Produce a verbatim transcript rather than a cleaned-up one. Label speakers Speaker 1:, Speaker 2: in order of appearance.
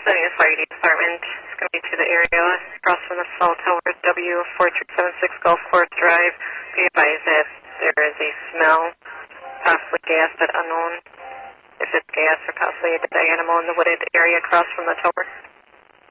Speaker 1: City Fire Department. It's going to be to the area across from the cell towers, W four three seven six Golf Course Drive. Be advised that there is a smell, possibly gas, but unknown if it's gas or possibly a dead animal in the wooded area across from the tower.